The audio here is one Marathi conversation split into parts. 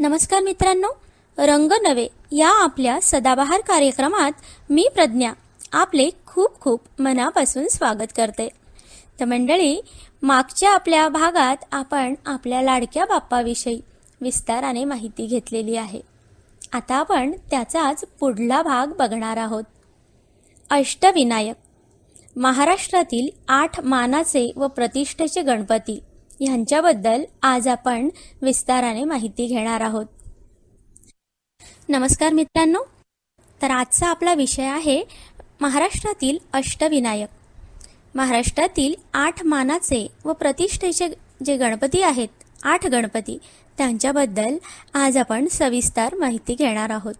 नमस्कार मित्रांनो, रंग नवे या आपल्या सदाबहार कार्यक्रमात मी प्रज्ञा आपले खूप खूप मनापासून स्वागत करते. तर मंडळी, मागच्या आपल्या भागात आपण आपल्या लाडक्या बाप्पाविषयी विस्ताराने माहिती घेतलेली आहे. आता आपण त्याचाच पुढला भाग बघणार आहोत. अष्टविनायक. महाराष्ट्रातील 8 मानाचे व प्रतिष्ठेचे गणपती यांच्याबद्दल आज आपण विस्ताराने माहिती घेणार आहोत. नमस्कार मित्रांनो, तर आजचा आपला विषय आहे महाराष्ट्रातील अष्टविनायक. महाराष्ट्रातील 8 मानाचे व प्रतिष्ठेचे जे गणपती आहेत, 8 गणपती, त्यांच्याबद्दल आज आपण सविस्तर माहिती घेणार आहोत.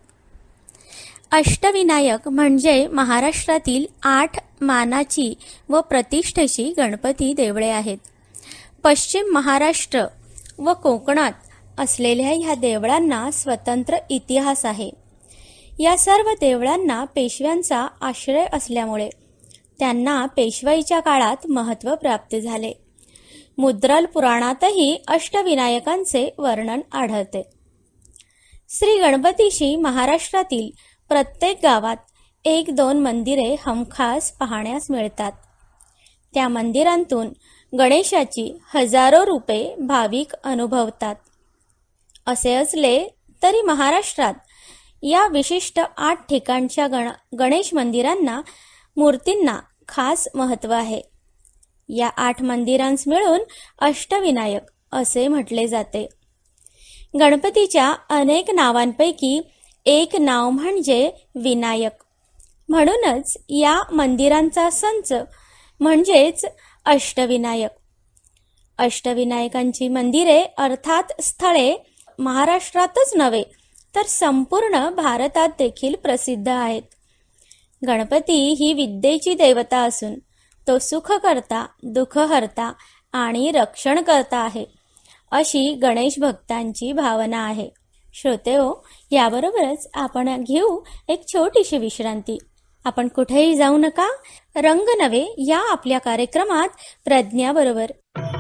अष्टविनायक म्हणजे महाराष्ट्रातील 8 मानाची व प्रतिष्ठेची गणपती देवळे आहेत. पश्चिम महाराष्ट्र व कोकणात असलेल्या ह्या देवळांना स्वतंत्र इतिहास आहे. या सर्व देवळांना पेशव्यांचा आश्रय असल्यामुळे त्यांना पेशवाईच्या काळात महत्त्व प्राप्त झाले. मुद्रल पुराणातही अष्टविनायकांचे वर्णन आढळते. श्री गणपतीशी महाराष्ट्रातील प्रत्येक गावात 1-2 मंदिरे हमखास पाहण्यास मिळतात. त्या मंदिरांतून गणेशाची हजारो रूपे भाविक अनुभवतात. असे असले तरी महाराष्ट्रात या विशिष्ट 8 ठिकाणच्या गणेश मंदिरांना, मूर्तींना खास महत्त्व आहे. या 8 मंदिरांस मिळून अष्टविनायक असे म्हटले जाते. गणपतीच्या अनेक नावांपैकी एक नाव म्हणजे विनायक. म्हणूनच या मंदिरांचा संच म्हणजेच अष्टविनायक. अष्टविनायकांची मंदिरे अर्थात स्थळे महाराष्ट्रातच नव्हे तर संपूर्ण भारतात देखील प्रसिद्ध आहेत. गणपती ही विद्येची देवता असून तो सुखकर्ता, दुःखहर्ता आणि रक्षणकर्ता आहे, अशी गणेश भक्तांची भावना आहे. श्रोतेहो, याबरोबरच आपण घेऊ एक छोटीशी विश्रांती. आपण कुठेही जाऊ नका. रंग नवे या आपल्या कार्यक्रमात प्रज्ञा बरोबर.